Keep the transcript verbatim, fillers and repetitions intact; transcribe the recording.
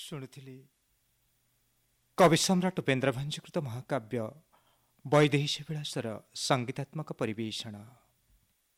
ଶୁଣୁଥିଲି କବି ସମ୍ରାଟ ଉପେନ୍ଦ୍ର ଭଞ୍ଜକୃତ ମହାକାବ୍ୟ ବୈଦେହୀଶ ବିଳାସର ସଙ୍ଗୀତାତ୍ମକ ପରିବେଷଣ।